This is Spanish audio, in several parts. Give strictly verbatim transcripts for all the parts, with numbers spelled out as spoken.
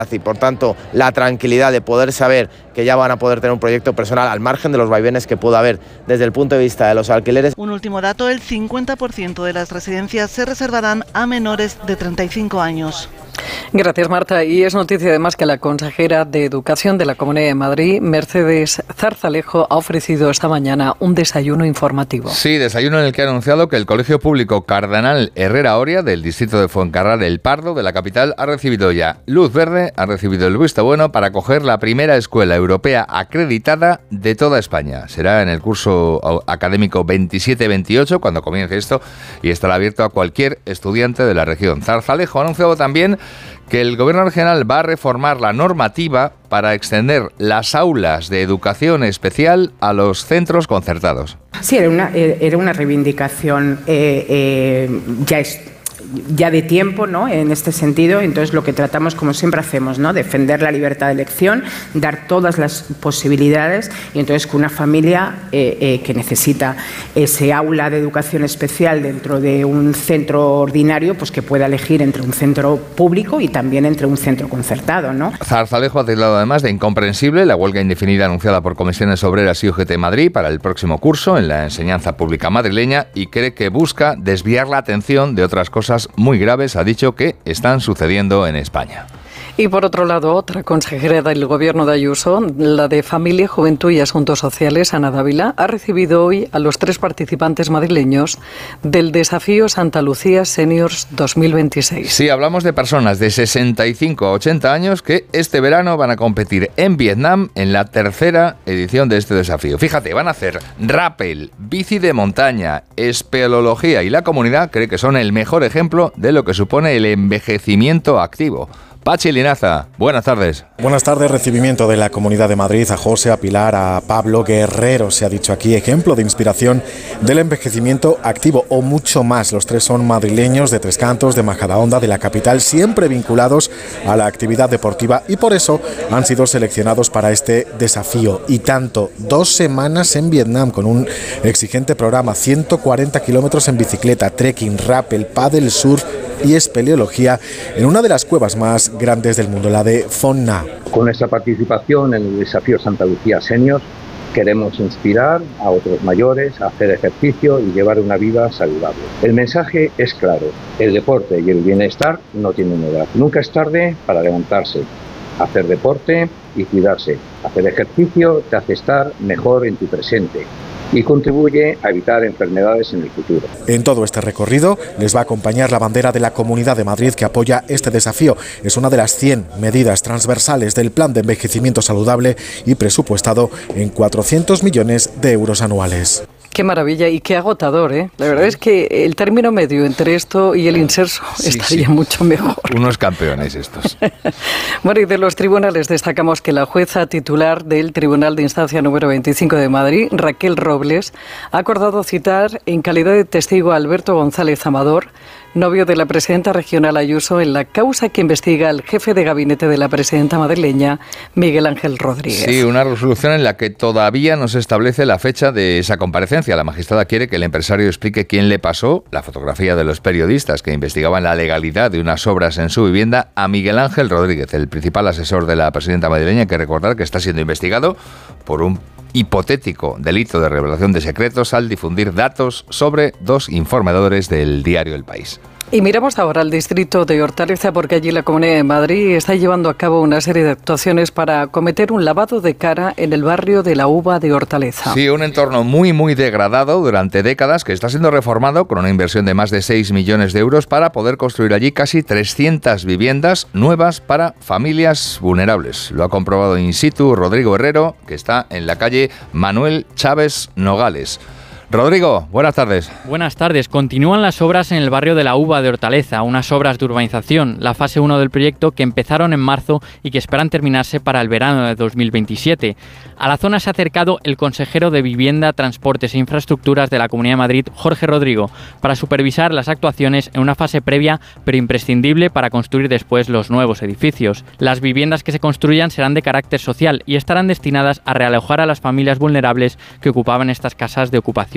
Y por tanto, la tranquilidad de poder saber que ya van a poder tener un proyecto personal al margen de los vaivenes que pueda haber desde el punto de vista de los alquileres. Un último dato, el cincuenta por ciento de las residencias se reservarán a menores de treinta y cinco años. Gracias, Marta. Y es noticia además que la consejera de Educación de la Comunidad de Madrid, Mercedes Zarzalejo, ha ofrecido esta mañana un desayuno informativo. Sí, desayuno en el que ha anunciado que el Colegio Público Cardenal Herrera Oria, del distrito de Fuencarral El Pardo, de la capital, ha recibido ya luz verde, ha recibido el visto bueno para acoger la primera escuela europea acreditada de toda España. Será en el curso académico veintisiete veintiocho cuando comience esto y estará abierto a cualquier estudiante de la región. Zarzalejo ha anunciado también que el Gobierno regional va a reformar la normativa para extender las aulas de educación especial a los centros concertados. Sí, era una, era una reivindicación eh, eh, ya es ya de tiempo, ¿no?, en este sentido. Entonces lo que tratamos, como siempre hacemos, ¿no?, defender la libertad de elección, dar todas las posibilidades, y entonces que una familia eh, eh, que necesita ese aula de educación especial dentro de un centro ordinario, pues que pueda elegir entre un centro público y también entre un centro concertado, ¿no? Zarzalejo ha tildado además de incomprensible la huelga indefinida anunciada por Comisiones Obreras y U G T Madrid para el próximo curso en la enseñanza pública madrileña y cree que busca desviar la atención de otras cosas muy graves, ha dicho, que están sucediendo en España. Y por otro lado, otra consejera del Gobierno de Ayuso, la de Familia, Juventud y Asuntos Sociales, Ana Dávila, ha recibido hoy a los tres participantes madrileños del Desafío Santa Lucía Seniors dos mil veintiséis. Sí, hablamos de personas de sesenta y cinco a ochenta años que este verano van a competir en Vietnam en la tercera edición de este desafío. Fíjate, van a hacer rappel, bici de montaña, espeleología, y la comunidad cree que son el mejor ejemplo de lo que supone el envejecimiento activo. Pachi Linaza, buenas tardes. Buenas tardes, recibimiento de la Comunidad de Madrid a José, a Pilar, a Pablo Guerrero, se ha dicho aquí, ejemplo de inspiración del envejecimiento activo o mucho más. Los tres son madrileños de Tres Cantos, de Majadahonda, de la capital, siempre vinculados a la actividad deportiva y por eso han sido seleccionados para este desafío. Y tanto, dos semanas en Vietnam con un exigente programa, ciento cuarenta kilómetros en bicicleta, trekking, rappel, paddle, surf y espeleología en una de las cuevas más grandes del mundo, la de Phong Nha. Con nuestra participación en el Desafío Santa Lucía Seniors queremos inspirar a otros mayores a hacer ejercicio y llevar una vida saludable. El mensaje es claro, el deporte y el bienestar no tienen edad. Nunca es tarde para levantarse, hacer deporte y cuidarse. Hacer ejercicio te hace estar mejor en tu presente y contribuye a evitar enfermedades en el futuro. En todo este recorrido les va a acompañar la bandera de la Comunidad de Madrid que apoya este desafío. Es una de las cien medidas transversales del Plan de Envejecimiento Saludable y presupuestado en cuatrocientos millones de euros anuales. Qué maravilla y qué agotador, ¿eh? La verdad es que el término medio entre esto y el inserso sí, estaría sí. mucho mejor. Unos campeones estos. Bueno, y de los tribunales destacamos que la jueza titular del Tribunal de Instancia número veinticinco de Madrid, Raquel Robles, ha acordado citar en calidad de testigo a Alberto González Amador, novio de la presidenta regional Ayuso, en la causa que investiga el jefe de gabinete de la presidenta madrileña, Miguel Ángel Rodríguez. Sí, una resolución en la que todavía no se establece la fecha de esa comparecencia. La magistrada quiere que el empresario explique quién le pasó la fotografía de los periodistas que investigaban la legalidad de unas obras en su vivienda a Miguel Ángel Rodríguez, el principal asesor de la presidenta madrileña. Hay que recordar que está siendo investigado por un hipotético delito de revelación de secretos al difundir datos sobre dos informadores del diario El País. Y miramos ahora al distrito de Hortaleza porque allí la Comunidad de Madrid está llevando a cabo una serie de actuaciones para acometer un lavado de cara en el barrio de la Uva de Hortaleza. Sí, un entorno muy muy degradado durante décadas que está siendo reformado con una inversión de más de seis millones de euros para poder construir allí casi trescientas viviendas nuevas para familias vulnerables. Lo ha comprobado in situ Rodrigo Herrero, que está en la calle Manuel Chávez Nogales. Rodrigo, buenas tardes. Buenas tardes. Continúan las obras en el barrio de la Uva de Hortaleza, unas obras de urbanización, la fase uno del proyecto que empezaron en marzo y que esperan terminarse para el verano de dos mil veintisiete. A la zona se ha acercado el consejero de Vivienda, Transportes e Infraestructuras de la Comunidad de Madrid, Jorge Rodrigo, para supervisar las actuaciones en una fase previa pero imprescindible para construir después los nuevos edificios. Las viviendas que se construyan serán de carácter social y estarán destinadas a realojar a las familias vulnerables que ocupaban estas casas de ocupación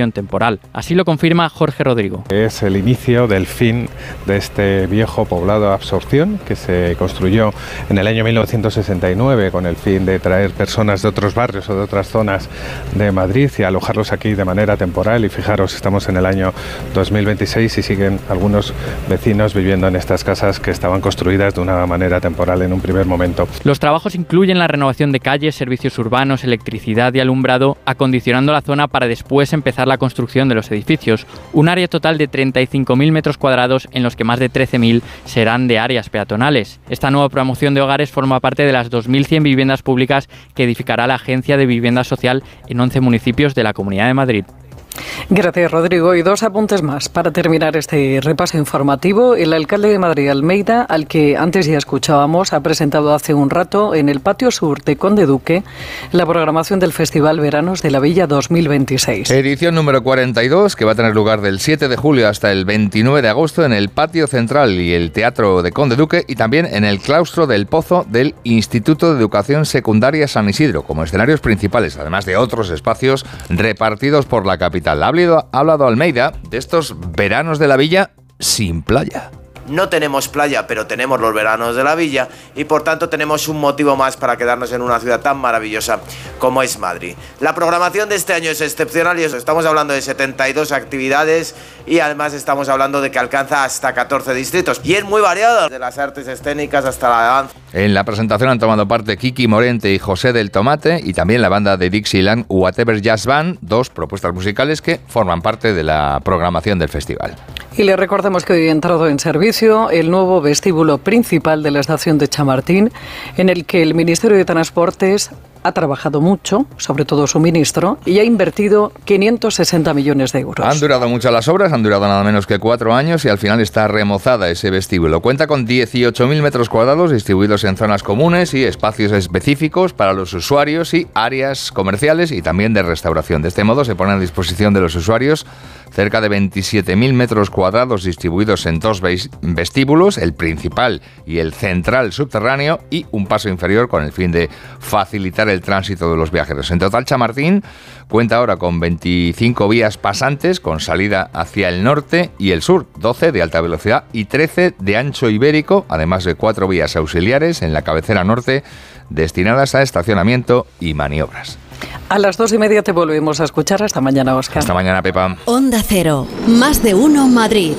solución temporal. Así lo confirma Jorge Rodrigo. Es el inicio del fin de este viejo poblado de absorción que se construyó en el año mil novecientos sesenta y nueve con el fin de traer personas de otros barrios o de otras zonas de Madrid y alojarlos aquí de manera temporal. Y fijaros, estamos en el año dos mil veintiséis y siguen algunos vecinos viviendo en estas casas que estaban construidas de una manera temporal en un primer momento. Los trabajos incluyen la renovación de calles, servicios urbanos, electricidad y alumbrado, acondicionando la zona para después empezar la construcción de los edificios. Un área total de treinta y cinco mil metros cuadrados, en los que más de trece mil serán de áreas peatonales. Esta nueva promoción de hogares forma parte de las dos mil cien viviendas públicas que edificará la Agencia de Vivienda Social en once municipios de la Comunidad de Madrid. Gracias, Rodrigo. Y dos apuntes más para terminar este repaso informativo. El alcalde de Madrid, Almeida, al que antes ya escuchábamos, ha presentado hace un rato en el patio sur de Conde Duque la programación del Festival Veranos de la Villa dos mil veintiséis. Edición número cuarenta y dos, que va a tener lugar del siete de julio hasta el veintinueve de agosto en el patio central y el Teatro de Conde Duque, y también en el claustro del Pozo del Instituto de Educación Secundaria San Isidro, como escenarios principales, además de otros espacios repartidos por la capital. Ha hablado, ha hablado Almeida de estos veranos de la villa sin playa. No tenemos playa, pero tenemos los veranos de la villa y por tanto tenemos un motivo más para quedarnos en una ciudad tan maravillosa como es Madrid. La programación de este año es excepcional y estamos hablando de setenta y dos actividades y además estamos hablando de que alcanza hasta catorce distritos y es muy variado, de las artes escénicas hasta la danza. En la presentación han tomado parte Kiki Morente y José del Tomate y también la banda de Dixieland Whatever Jazz Band, dos propuestas musicales que forman parte de la programación del festival. Y le recordamos que hoy ha entrado en servicio el nuevo vestíbulo principal de la estación de Chamartín, en el que el Ministerio de Transportes ha trabajado mucho, sobre todo su ministro, y ha invertido quinientos sesenta millones de euros. Han durado mucho las obras, han durado nada menos que cuatro años y al final está remozada ese vestíbulo. Cuenta con dieciocho mil metros cuadrados distribuidos en zonas comunes y espacios específicos para los usuarios y áreas comerciales y también de restauración. De este modo se pone a disposición de los usuarios cerca de veintisiete mil metros cuadrados distribuidos en dos vestíbulos, el principal y el central subterráneo, y un paso inferior con el fin de facilitar el tránsito de los viajeros. En total, Chamartín cuenta ahora con veinticinco vías pasantes con salida hacia el norte y el sur, doce de alta velocidad y trece de ancho ibérico, además de cuatro vías auxiliares en la cabecera norte destinadas a estacionamiento y maniobras. A las dos y media te volvemos a escuchar. Hasta mañana, Óscar. Hasta mañana, Pepa. Onda Cero, más de uno Madrid.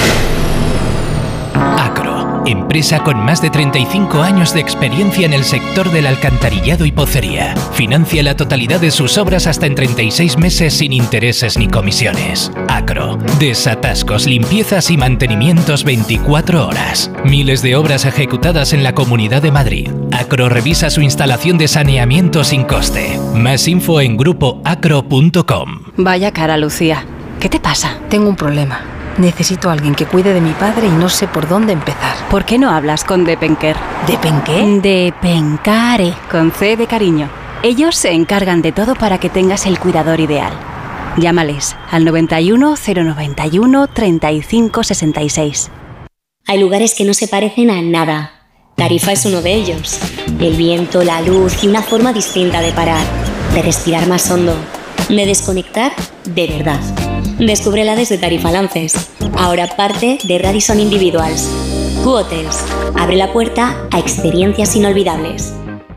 Acro, empresa con más de treinta y cinco años de experiencia en el sector del alcantarillado y pocería. Financia la totalidad de sus obras hasta en treinta y seis meses sin intereses ni comisiones. Acro, desatascos, limpiezas y mantenimientos veinticuatro horas. Miles de obras ejecutadas en la Comunidad de Madrid. Acro revisa su instalación de saneamiento sin coste. Más info en grupo acro punto com. Vaya cara, Lucía. ¿Qué te pasa? Tengo un problema. Necesito a alguien que cuide de mi padre y no sé por dónde empezar. ¿Por qué no hablas con Depenker? ¿Depenqué? Depencare, con C de cariño. Ellos se encargan de todo para que tengas el cuidador ideal. Llámales al noventa y uno, cero noventa y uno, treinta y cinco, sesenta y seis. Hay lugares que no se parecen a nada. Tarifa es uno de ellos. El viento, la luz y una forma distinta de parar, de respirar más hondo, de desconectar de verdad. Descúbrela desde Tarifa Lances, ahora parte de Radisson Individuals. Q-Hotels, abre la puerta a experiencias inolvidables.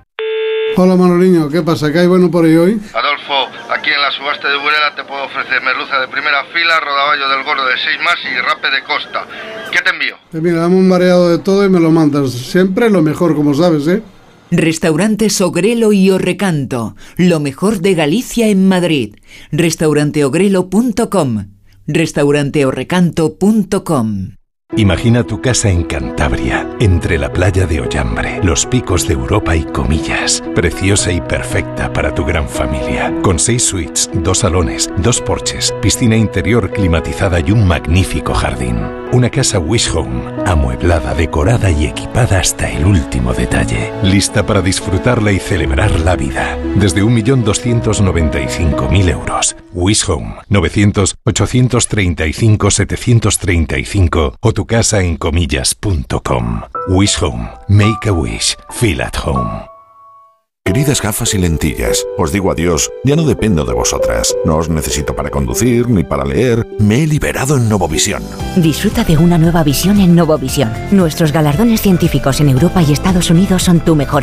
Hola Manoliño, ¿qué pasa? ¿Qué hay bueno por ahí hoy? Adolfo, aquí en la subasta de Burela te puedo ofrecer merluza de primera fila, rodaballo del gordo de seis más y rape de costa. ¿Qué te envío? Pues mira, dame un mareado de todo y me lo mandas. Siempre lo mejor, como sabes, ¿eh? Restaurantes Ogrelo y Orrecanto, lo mejor de Galicia en Madrid. restaurante ogrelo punto com, restaurante orrecanto punto com. Imagina tu casa en Cantabria, entre la playa de Ollambre, los picos de Europa y Comillas. Preciosa y perfecta para tu gran familia. Con seis suites, dos salones, dos porches, piscina interior climatizada y un magnífico jardín. Una casa Wish Home, amueblada, decorada y equipada hasta el último detalle. Lista para disfrutarla y celebrar la vida. Desde un millón doscientos noventa y cinco mil euros. Wish Home, novecientos, ochocientos treinta y cinco, setecientos treinta y cinco o tu casa en comillas punto com. Wish Home, make a wish, feel at home. Queridas gafas y lentillas, os digo adiós, ya no dependo de vosotras. No os necesito para conducir ni para leer. Me he liberado en Novovisión. Disfruta de una nueva visión en Novovisión. Nuestros galardones científicos en Europa y Estados Unidos son tu mejor